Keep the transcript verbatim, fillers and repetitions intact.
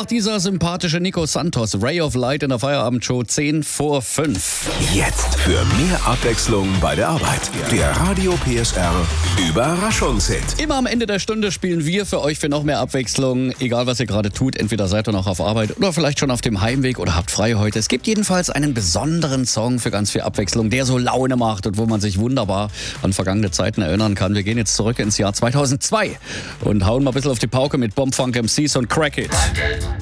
Danach dieser sympathische Nico Santos, Ray of Light in der Feierabendshow zehn vor fünf. Jetzt für mehr Abwechslung bei der Arbeit. Der Radio P S R Überraschungshit. Immer am Ende der Stunde spielen wir für euch für noch mehr Abwechslung. Egal, was ihr gerade tut, entweder seid ihr noch auf Arbeit oder vielleicht schon auf dem Heimweg oder habt frei heute. Es gibt jedenfalls einen besonderen Song für ganz viel Abwechslung, der so Laune macht und wo man sich wunderbar an vergangene Zeiten erinnern kann. Wir gehen jetzt zurück ins Jahr zweitausendzwei und hauen mal ein bisschen auf die Pauke mit Bomb Funk M Cs und Crack It.